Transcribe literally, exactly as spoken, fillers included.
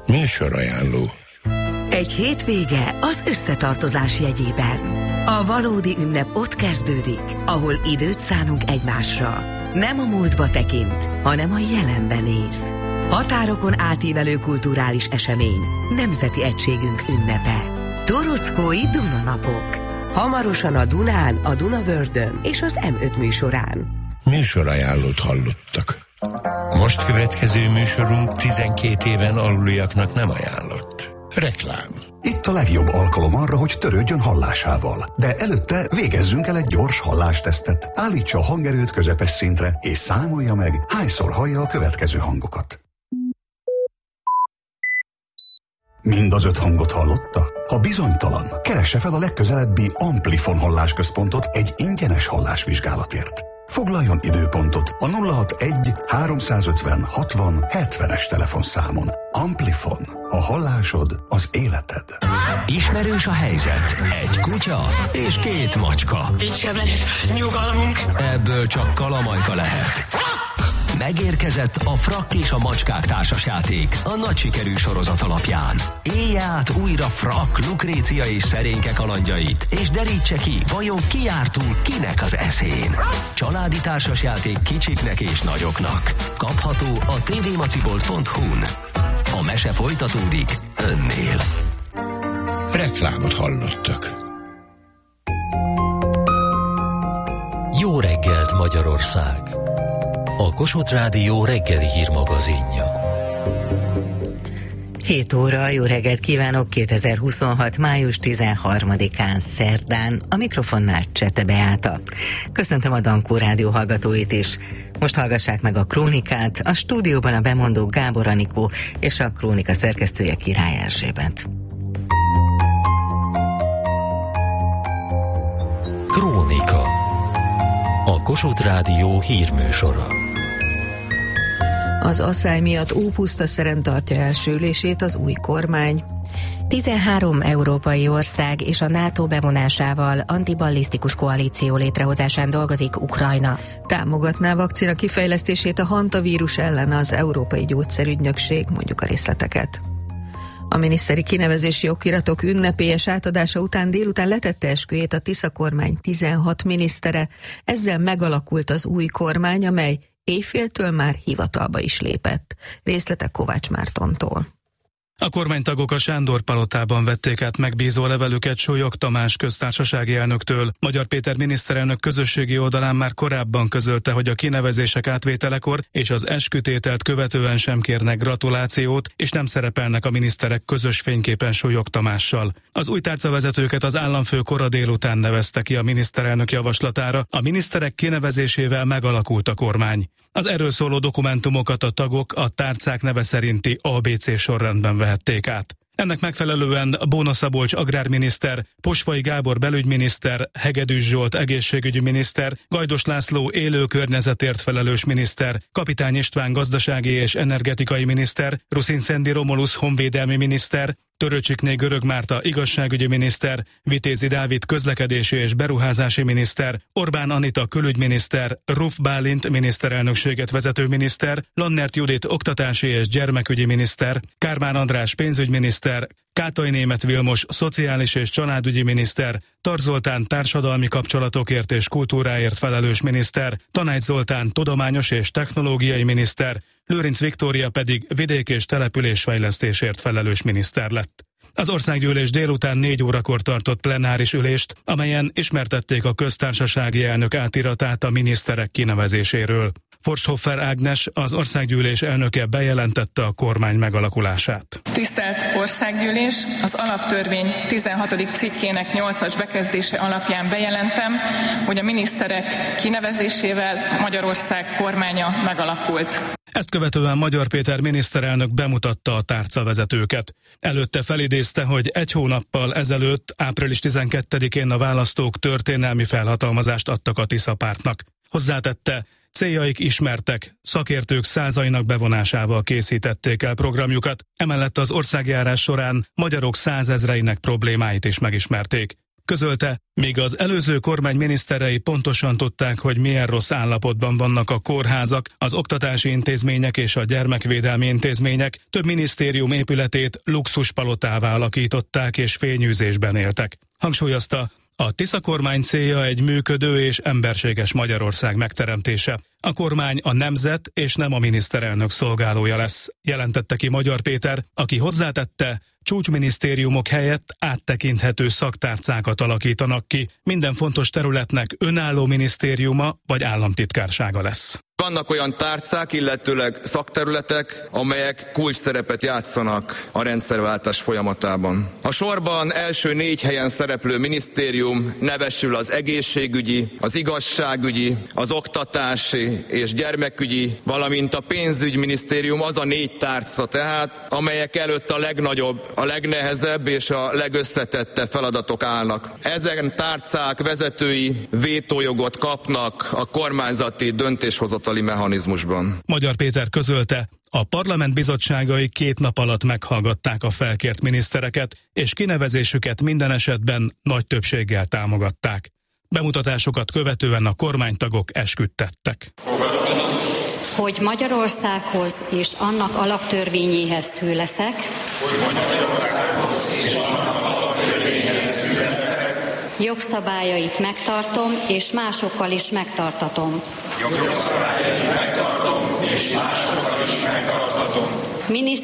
Műsorajánló. Egy hétvége az összetartozás jegyében. A valódi ünnep ott kezdődik, ahol időt szánunk egymásra. Nem a múltba tekint, hanem a jelenbe néz. Határokon átívelő kulturális esemény, nemzeti egységünk ünnepe. Torockói Dunanapok. Hamarosan a Dunán, a Dunavördön és az em öt műsorán. Műsorajánlót hallottak. Most következő műsorunk tizenkét éven aluliaknak nem ajánlott. Reklám. Itt a legjobb alkalom arra, hogy törődjön hallásával. De előtte végezzünk el egy gyors hallástesztet. Állítsa a hangerőt közepes szintre, és számolja meg, hányszor hallja a következő hangokat. Mind az öt hangot hallotta? Ha bizonytalan, keresse fel a legközelebbi Amplifon hallásközpontot egy ingyenes hallásvizsgálatért. Foglaljon időpontot a nulla hatvanegy háromszázötven hatvan hetvenes telefonszámon. Amplifon. A hallásod az életed. Ismerős a helyzet. Egy kutya és két macska. Itt sem lehet nyugalmunk. Ebből csak kalamajka lehet. Megérkezett a Frakk és a macskák társasjáték a nagy sikerű sorozat alapján. Élj át újra Frakk, Lukrécia és szerénke kalandjait, és derítse ki, vajon ki járt túl kinek az eszén. Családi társasjáték kicsiknek és nagyoknak. Kapható a té vé macibolt pont hu-n. A mese folytatódik önnél. Reklámot hallottak. Jó reggelt, Magyarország! A Kossuth Rádió reggeli hírmagazinja. hét óra, jó reggelt kívánok, kétezer-huszonhat. május tizenharmadikán szerdán, a mikrofonnál Csete Beáta. Köszöntöm a Dankó Rádió hallgatóit is. Most hallgassák meg a krónikát, a stúdióban a bemondó Gábor Anikó és a krónika szerkesztője Király Erzsébet. Krónika. A Kossuth Rádió hírműsora. Az asszály miatt ópusztaszeren tartja első ülését az új kormány. tizenhárom európai ország és a NATO bevonásával antiballisztikus koalíció létrehozásán dolgozik Ukrajna. Támogatná vakcina kifejlesztését a hantavírus ellen az Európai Gyógyszerügynökség, mondjuk a részleteket. A miniszteri kinevezési okiratok ünnepélyes átadása után délután letette esküjét a Tisza kormány tizenhat minisztere, ezzel megalakult az új kormány, amely éjféltől már hivatalba is lépett. Részletek Kovács Mártontól. A kormánytagok a Sándor palotában vették át megbízó levelüket Sólyog Tamás köztársasági elnöktől. Magyar Péter miniszterelnök közösségi oldalán már korábban közölte, hogy a kinevezések átvételekor és az eskütételt követően sem kérnek gratulációt, és nem szerepelnek a miniszterek közös fényképen Sólyog Tamással. Az új tárcavezetőket az államfő kora délután nevezte ki a miniszterelnök javaslatára, a miniszterek kinevezésével megalakult a kormány. Az erről szóló dokumentumokat a tagok a tárcák neve szerinti á bé cé sorrendben vehették át. Ennek megfelelően Bóna Szabolcs agrárminiszter, Posvai Gábor belügyminiszter, Hegedűs Zsolt egészségügyi miniszter, Gajdos László élő környezetért felelős miniszter, Kapitány István gazdasági és energetikai miniszter, Ruszin Szendi Romulusz honvédelmi miniszter, Törőcsikné Görög Márta igazságügyi miniszter, Vitézi Dávid közlekedési és beruházási miniszter, Orbán Anita külügyminiszter, Ruf Bálint miniszterelnökséget vezető miniszter, Lannert Judit oktatási és gyermekügyi miniszter, Kármán András pénzügyminiszter, Kátai Németh Vilmos szociális és családügyi miniszter, Tar Zoltán társadalmi kapcsolatokért és kultúráért felelős miniszter, Tanács Zoltán tudományos és technológiai miniszter, Lőrinc Viktória pedig vidék- és településfejlesztésért felelős miniszter lett. Az országgyűlés délután négy órakor tartott plenáris ülést, amelyen ismertették a köztársasági elnök átiratát a miniszterek kinevezéséről. Forsthoffer Ágnes, az országgyűlés elnöke bejelentette a kormány megalakulását. Tisztelt Országgyűlés, az alaptörvény tizenhatodik cikkének nyolcas bekezdése alapján bejelentem, hogy a miniszterek kinevezésével Magyarország kormánya megalakult. Ezt követően Magyar Péter miniszterelnök bemutatta a tárcavezetőket. Előtte felidézte, hogy egy hónappal ezelőtt, április tizenkettedikén a választók történelmi felhatalmazást adtak a Tisza pártnak. Hozzátette, céljaik ismertek, szakértők százainak bevonásával készítették el programjukat, emellett az országjárás során magyarok százezreinek problémáit is megismerték. Közölte, míg az előző kormány miniszterei pontosan tudták, hogy milyen rossz állapotban vannak a kórházak, az oktatási intézmények és a gyermekvédelmi intézmények, több minisztérium épületét luxuspalotává alakították és fényűzésben éltek. Hangsúlyozta, a Tisza kormány célja egy működő és emberséges Magyarország megteremtése. A kormány a nemzet és nem a miniszterelnök szolgálója lesz, jelentette ki Magyar Péter, aki hozzátette, csúcsminisztériumok helyett áttekinthető szaktárcákat alakítanak ki. Minden fontos területnek önálló minisztériuma vagy államtitkársága lesz. Vannak olyan tárcák, illetőleg szakterületek, amelyek kulcsszerepet játszanak a rendszerváltás folyamatában. A sorban első négy helyen szereplő minisztérium nevesül az egészségügyi, az igazságügyi, az oktatási és gyermekügyi, valamint a pénzügyminisztérium, az a négy tárca tehát, amelyek előtt a legnagyobb, a legnehezebb és a legösszetettebb feladatok állnak. Ezen tárcák vezetői vétójogot kapnak a kormányzati döntéshozatali mechanizmusban. Magyar Péter közölte, a parlament bizottságai két nap alatt meghallgatták a felkért minisztereket, és kinevezésüket minden esetben nagy többséggel támogatták. Bemutatásokat követően a kormánytagok esküdtettek. Hogy Magyarországhoz és annak alaptörvényéhez hű leszek, hogy Magyarországhoz és annak alaptörvényéhez hű leszek, jogszabályait megtartom és másokkal is megtartatom. Jogszabályait megtartom és másokkal is megtartatom.